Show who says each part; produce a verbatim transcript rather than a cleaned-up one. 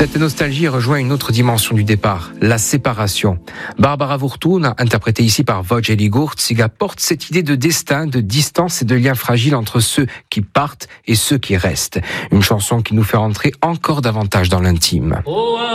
Speaker 1: Cette nostalgie rejoint une autre dimension du départ, la séparation. Barbara Wurtun, interprétée ici par Wojciech Gurtzig, porte cette idée de destin, de distance et de lien fragile entre ceux qui partent et ceux qui restent. Une chanson qui nous fait entrer encore davantage dans l'intime.